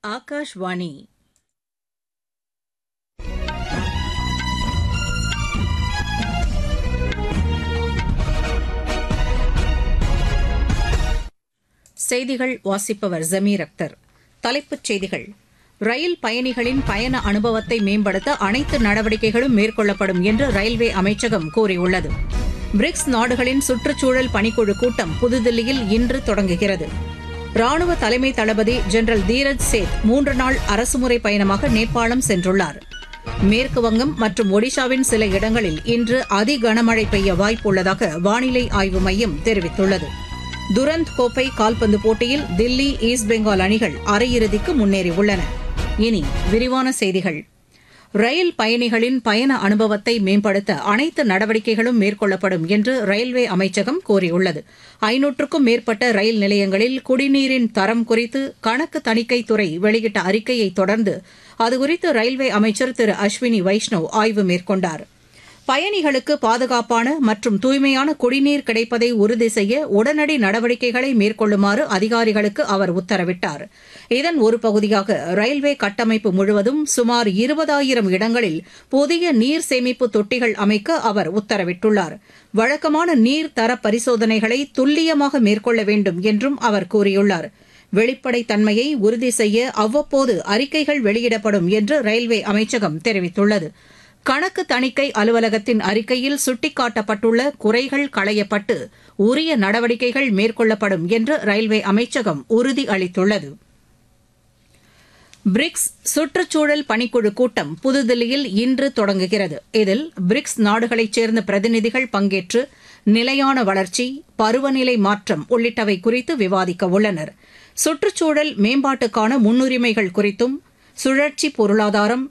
ஆகாஷ்வாணி. செய்திகள் வாசிப்பவர் ஜமீர் அக்தர். தலைப்புச் செய்திகள்: ரயில் பயணிகளின் பயண அனுபவத்தை மேம்படுத்த அனைத்து நடவடிக்கைகளும் மேற்கொள்ளப்படும் என்று ரயில்வே அமைச்சகம் கூறியுள்ளது. பிரிக்ஸ் நாடுகளின் சுற்றுச்சூழல் பணிக்குழு கூட்டம் புதுதில்லியில் இன்று தொடங்குகிறது. ராணுவ தலைமை தளபதி ஜெனரல் தீரஜ் சேத் 3 நாள் அரசுமுறை பயணமாக நேபாளம் சென்றுள்ளார். மேற்குவங்கம் மற்றும் ஒடிஷாவின் சில இடங்களில் இன்று அதி கனமழை பெய்ய வாய்ப்புள்ளதாக வானிலை ஆய்வு மையம் தெரிவித்துள்ளது. துரந்த் கோப்பை கால்பந்து போட்டியில் தில்லி, ஈஸ்ட் பெங்கால் அணிகள் அரையிறுதிக்கு முன்னேறியுள்ளன. இனி விரிவான செய்திகள். ரயில் பயணிகளின் பயண அனுபவத்தை மேம்படுத்த அனைத்து நடவடிக்கைகளும் மேற்கொள்ளப்படும் என்று ரயில்வே அமைச்சகம் கூறியுள்ளது. 500க்கும் மேற்பட்ட ரயில் நிலையங்களில் குடிநீரின் தரம் குறித்து கணக்கு தணிக்கைத்துறை வெளியிட்ட அறிக்கையை தொடர்ந்து அதுகுறித்து ரயில்வே அமைச்சர் திரு அஸ்வினி வைஷ்ணவ் ஆய்வு மேற்கொண்டார். பயணிகளுக்கு பாதுகாப்பான மற்றும் தூய்மையான குடிநீர் கிடைப்பதை உறுதி செய்ய உடனடி நடவடிக்கைகளை மேற்கொள்ளுமாறு அதிகாரிகளுக்கு அவர் உத்தரவிட்டார். இதன் ஒரு பகுதியாக ரயில்வே கட்டமைப்பு முழுவதும் சுமார் 20,000 இடங்களில் புதிய நீர் சேமிப்பு தொட்டிகள் அமைக்க அவர் உத்தரவிட்டுள்ளார். வழக்கமான நீர் தர பரிசோதனைகளை துல்லியமாக மேற்கொள்ள வேண்டும் என்றும் அவர் கூறியுள்ளார். வெளிப்படைத்தன்மையை உறுதி செய்ய அவ்வப்போது அறிக்கைகள் வெளியிடப்படும் என்று ரயில்வே அமைச்சகம் தெரிவித்துள்ளது. கணக்கு தணிக்கை அலுவலகத்தின் அறிக்கையில் சுட்டிக்காட்டப்பட்டுள்ள குறைகள் களையப்பட்டு உரிய நடவடிக்கைகள் மேற்கொள்ளப்படும் என்று ரயில்வே அமைச்சகம் உறுதி அளித்துள்ளது. பிரிக்ஸ் சுற்றுச்சூழல் பணிக்குழு கூட்டம் புதுதில்லியில் இன்று தொடங்குகிறது. இதில் பிரிக்ஸ் நாடுகளைச் சேர்ந்த பிரதிநிதிகள் பங்கேற்று நிலையான வளர்ச்சி, பருவநிலை மாற்றம் உள்ளிட்டவை குறித்து விவாதிக்க உள்ளனர். சுற்றுச்சூழல் மேம்பாட்டுக்கான முன்னுரிமைகள் குறித்தும், சுழற்சி பொருளாதாரம்,